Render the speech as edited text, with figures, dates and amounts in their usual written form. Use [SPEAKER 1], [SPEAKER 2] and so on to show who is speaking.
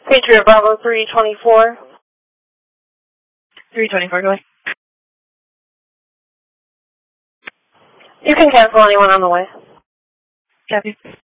[SPEAKER 1] Patriot Bravo 324.
[SPEAKER 2] 324, go ahead.
[SPEAKER 1] You can cancel anyone on the way.
[SPEAKER 2] Copy.